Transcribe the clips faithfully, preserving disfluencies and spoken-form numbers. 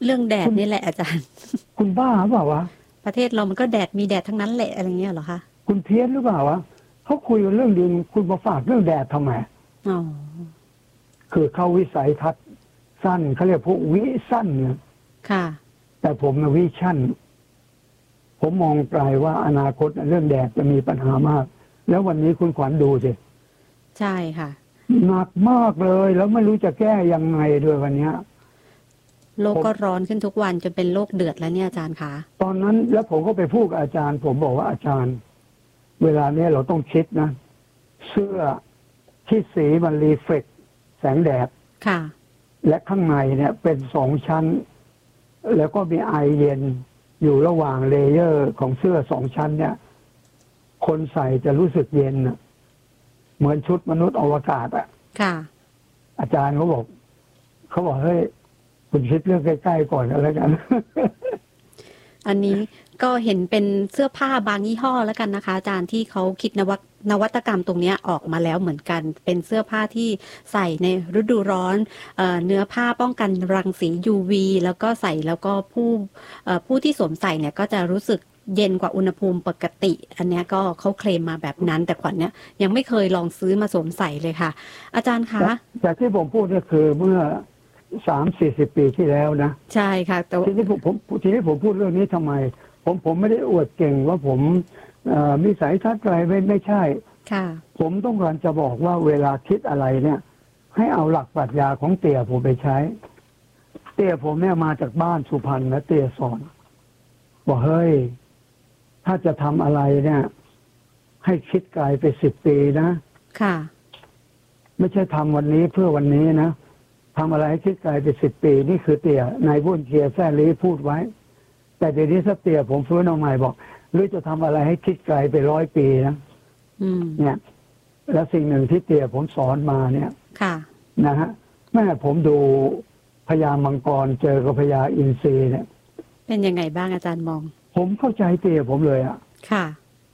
เรื่องแดดคุณนี่แหละอาจารย์คุณบ้าหรือเปล่าวะประเทศเรามันก็แดดมีแดดทั้งนั้นแหละอะไรเงี้ยเหรอคะคุณเพี้ยนหรือเปล่าวะเขาคุยกันเรื่องดินคุณมาฝากเรื่องแดดทำไมอ๋อคือเข้าวิสัยทัศน์สั้นเขาเรียกพวกวิสั้นเนี่ยค่ะแต่ผมนะวิชั่นผมมองไกลว่าอนาคตเรื่องแดดจะมีปัญหามากแล้ววันนี้คุณขวัญดูสิใช่ค่ะหนักมากเลยแล้วไม่รู้จะแก้ยังไงด้วยวันนี้โลกผมก็ร้อนขึ้นทุกวันจนเป็นโลกเดือดแล้วเนี่ยอาจารย์คะตอนนั้นแล้วผมก็ไปพูดกับอาจารย์ผมบอกว่าอาจารย์เวลาเนี้ยเราต้องคิดนะเสื้อที่สีมันรีเฟล็กแสงแดดค่ะและข้างในเนี่ยเป็นสองชั้นแล้วก็มีไอเย็นอยู่ระหว่างเลเยอร์ของเสื้อสองชั้นเนี่ยคนใส่จะรู้สึกเย็นน่ะเหมือนชุดมนุษย์อวกาศอ่ะค่ะอาจารย์เขาบอกเขาบอกเฮ้ยคุณคิดเรื่องใกล้ๆก่อนแล้วกันอันนี้ก็เห็นเป็นเสื้อผ้าบางยี่ห้อแล้วกันนะคะอาจารย์ที่เขาคิดนวัตนวัตกรรมตรงนี้ออกมาแล้วเหมือนกันเป็นเสื้อผ้าที่ใส่ในฤดูร้อนเอ่อเนื้อผ้าป้องกันรังสี ยู วี แล้วก็ใส่แล้วก็ผู้เอ่อผู้ที่สวมใส่เนี่ยก็จะรู้สึกเย็นกว่าอุณหภูมิปกติอันนี้ก็เขาเคลมมาแบบนั้นแต่ขวัญเนี่ยยังไม่เคยลองซื้อมาสวมใส่เลยค่ะอาจารย์คะแต่ที่ผมพูดเนี่ยคือเมื่อสามสี่สิบปีที่แล้วนะใช่ค่ะแต่ทีนี้ผมผมทีนี้ผมพูดเรื่องนี้ทำไมผมผมไม่ได้อวดเก่งว่าผมมีสายทัศน์อะไรไม่ไม่ใช่ค่ะผมต้องการจะบอกว่าเวลาคิดอะไรเนี่ยให้เอาหลักปรัชญาของเตี่ยผมไปใช้เตี่ยผมเนี่ยมาจากบ้านสุพรรณนะเตี่ยสอนบอกเฮ้ยถ้าจะทำอะไรเนี่ยให้คิดไกลไปสิบปีนะค่ะไม่ใช่ทำวันนี้เพื่อวันนี้นะทำอะไรให้คิดไกลไปสิบปีนี่คือเตี่ยนายบุญเกียร์แซ่ลีพูดไว้แต่เดี๋ยวนี้ถ้าเตี่ยผมฟื้นเอาใหม่บอกหรือจะทำอะไรให้คิดไกลไปร้อยปีนะเนี่ยแล้วสิ่งหนึ่งที่เตี่ยผมสอนมาเนี่ยค่ะนะฮะแม่ผมดูพญามังกรเจอกับพญาอินทรีเนี่ยเป็นยังไงบ้างอาจารย์มองผมเข้าใจเตี่ยผมเลยอ่ะค่ะ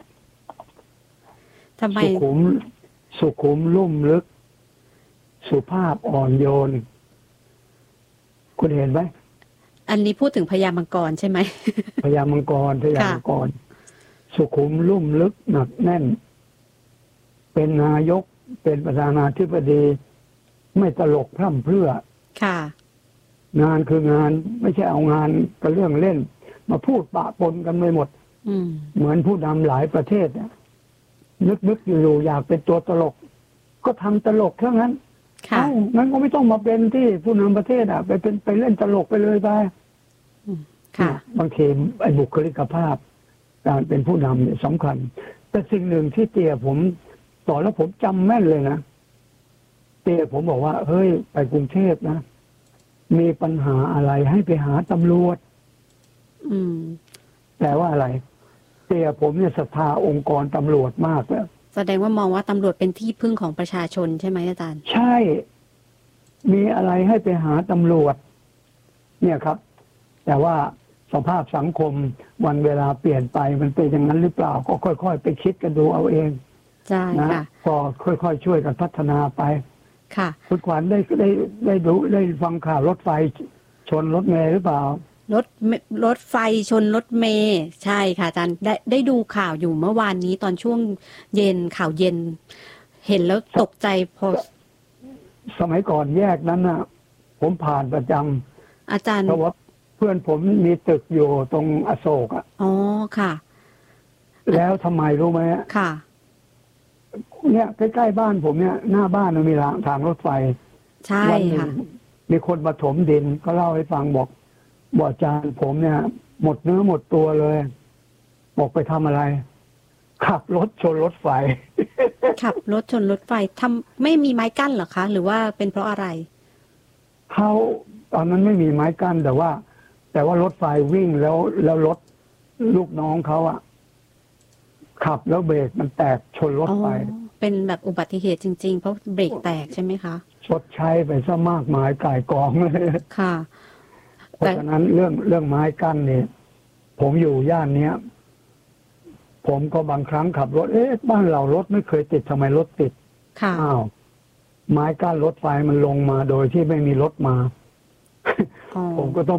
ทำไมสุขุมสุขุมลุ่มลึกสุภาพอ่อนโยนคุณเห็นไหมอันนี้พูดถึงพญามังกรใช่ไหมพญามังกรพญามังกรสุขุมลุ่มลึกหนักแน่นเป็นนายกเป็นประธานาธิบดีไม่ตลกพร่ำเพรื่อค่ะงานคืองานไม่ใช่เอางานกับเรื่องเล่นมาพูดปะปนกันไปหมดเหมือนผู้นำหลายประเทศนึกๆอยู่ๆอยากเป็นตัวตลกก็ทำตลกเท่านั้นเอ้างั้นก็ไม่ต้องมาเป็นที่ผู้นำประเทศอ่ะไปเป็นไปเล่นตลกไปเลยไปค่ะบางทีไอ้บุคลิกภาพการเป็นผู้นำเนี่ยสำคัญแต่สิ่งหนึ่งที่เตี่ยผมสอนแล้วผมจำแม่นเลยนะเตี่ยผมบอกว่าเฮ้ยไปกรุงเทพนะมีปัญหาอะไรให้ไปหาตำรวจอืมแปลว่าอะไรเตี่ยผมเนี่ยศรัทธาองค์กรตำรวจมากแล้วแสดงว่ามองว่าตำรวจเป็นที่พึ่งของประชาชนใช่ไหมอาจารย์ใช่มีอะไรให้ไปหาตำรวจเนี่ยครับแต่ว่าสภาพสังคมวันเวลาเปลี่ยนไปมันเป็นอย่างนั้นหรือเปล่าก็ค่อยๆไปคิดกันดูเอาเองใช่ค่ะก็ค่อยๆช่วยกันพัฒนาไปค่ะคุณขวัญได้ได้ได้ดูได้ฟังข่าวรถไฟชนรถเมล์หรือเปล่ารถรถไฟชนรถเมล์ใช่ค่ะอาจารย์ได้ได้ดูข่าวอยู่เมื่อวานนี้ตอนช่วงเย็นข่าวเย็นเห็นแล้วตกใจพอสมัยก่อนแยกนั้นน่ะผมผ่านประจำอาจารย์เพราะว่าเพื่อนผมมีตึกอยู่ตรงอโศกอ่ะอ๋อค่ะแล้วทำไมรู้ไหมค่ะเนี่ยใกล้ๆบ้านผมเนี่ยหน้าบ้านมันมีทางรถไฟใช่ค่ะมีคนมาถมดินก็เล่าให้ฟังบอกบอกอาจารย์ผมเนี่ยหมดเนื้อหมดตัวเลยบอกไปทำอะไรขับรถชนรถไฟขับรถชนรถไฟทำไม่มีไม้กั้นเหรอคะหรือว่าเป็นเพราะอะไรเขาตอนนั้นไม่มีไม้กั้นแต่ว่าแต่ว่ารถไฟวิ่งแล้วแล้วรถลูกน้องเขาอะขับแล้วเบรกมันแตกชนรถไฟเป็นแบบอุบัติเหตุจริงๆเพราะเบรกแตกใช่ไหมคะชดใช้ไปซะมากมายก่ายกองเลยค่ะเพราะฉะนั้นเรื่องเรื่องไม้กั้นเนี่ยผมอยู่ย่านเนี้ยผมก็บางครั้งขับรถเอ๊ะบ้านเรารถไม่เคยติดทำไมรถติดค่ะอ้าวไม้กั้นรถไฟมันลงมาโดยที่ไม่มีรถมาผมก็ต้อง